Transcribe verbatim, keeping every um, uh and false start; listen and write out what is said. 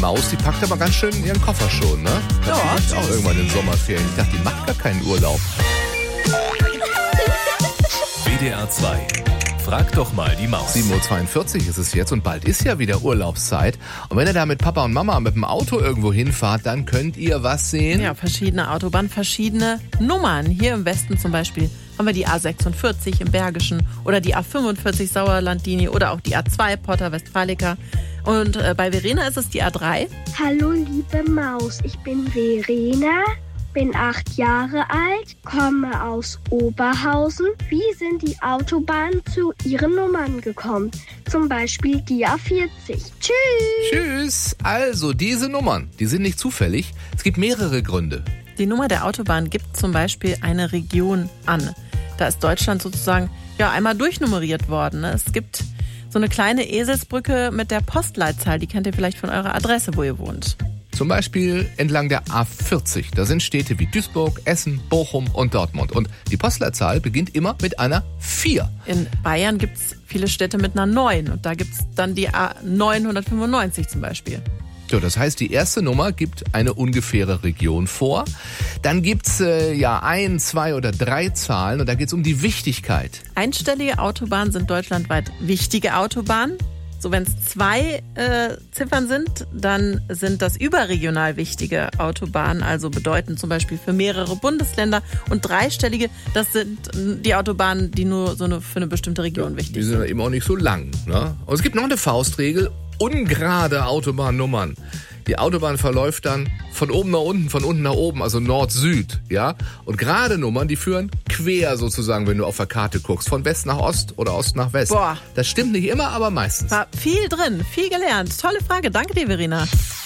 Maus, die packt aber ganz schön ihren Koffer schon, ne? Ja. Die macht auch irgendwann in Sommerferien. Ich dachte, die macht gar keinen Urlaub. W D R zwei. Frag doch mal die Maus. sieben Uhr zweiundvierzig ist es jetzt und bald ist ja wieder Urlaubszeit. Und wenn ihr da mit Papa und Mama mit dem Auto irgendwo hinfahrt, dann könnt ihr was sehen? Ja, verschiedene Autobahnen, verschiedene Nummern. Hier im Westen zum Beispiel haben wir die A sechsundvierzig im Bergischen oder die A fünfundvierzig Sauerland-Linie oder auch die A zwei Porta Westfalica. Und äh, bei Verena ist es die A drei. Hallo liebe Maus, ich bin Verena, bin acht Jahre alt, komme aus Oberhausen. Wie sind die Autobahnen zu ihren Nummern gekommen? Zum Beispiel die A vierzig. Tschüss! Tschüss! Also, diese Nummern, die sind nicht zufällig. Es gibt mehrere Gründe. Die Nummer der Autobahn gibt zum Beispiel eine Region an. Da ist Deutschland sozusagen ja einmal durchnummeriert worden. Es gibt so eine kleine Eselsbrücke mit der Postleitzahl. Die kennt ihr vielleicht von eurer Adresse, wo ihr wohnt. Zum Beispiel entlang der A vierzig. Da sind Städte wie Duisburg, Essen, Bochum und Dortmund. Und die Postleitzahl beginnt immer mit einer vier. In Bayern gibt es viele Städte mit einer neun. Und da gibt es dann die A neunhundertfünfundneunzig zum Beispiel. So, das heißt, die erste Nummer gibt eine ungefähre Region vor. Dann gibt's äh, ja ein, zwei oder drei Zahlen und da geht's um die Wichtigkeit. Einstellige Autobahnen sind deutschlandweit wichtige Autobahnen. So, wenn es zwei äh, Ziffern sind, dann sind das überregional wichtige Autobahnen, also bedeuten zum Beispiel für mehrere Bundesländer. Und dreistellige, das sind die Autobahnen, die nur so eine, für eine bestimmte Region Ja, wichtig die sind. sind eben auch nicht so lang. Ne? Und es gibt noch eine Faustregel, ungerade Autobahnnummern. Die Autobahn verläuft dann von oben nach unten, von unten nach oben, also Nord-Süd, ja. Und gerade Nummern, die führen quer sozusagen, wenn du auf der Karte guckst, von West nach Ost oder Ost nach West. Boah. Das stimmt nicht immer, aber meistens. War viel drin, viel gelernt. Tolle Frage, danke dir, Verena.